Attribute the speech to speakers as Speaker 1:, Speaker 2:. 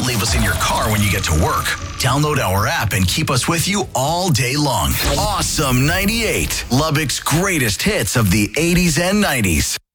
Speaker 1: don't leave us in your car when you get to work. Download our app and keep us with you all day long. Awesome 98, Lubbock's greatest hits of the 80s and 90s.